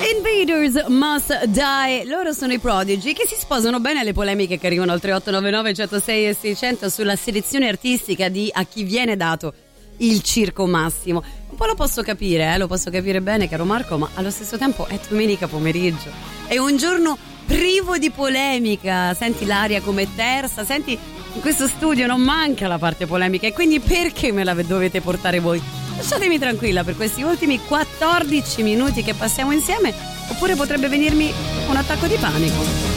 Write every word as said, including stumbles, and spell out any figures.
Invaders Must Die. Loro sono i Prodigy, che si sposano bene alle polemiche che arrivano al tre otto nove nove uno zero sei e seicento sulla selezione artistica di a chi viene dato il Circo Massimo. Un po' lo posso capire, eh? Lo posso capire bene, caro Marco, ma allo stesso tempo è domenica pomeriggio, è un giorno privo di polemica. Senti l'aria come tersa, senti in questo studio non manca la parte polemica, e quindi perché me la dovete portare voi? Lasciatemi tranquilla per questi ultimi quattordici minuti che passiamo insieme, oppure potrebbe venirmi un attacco di panico.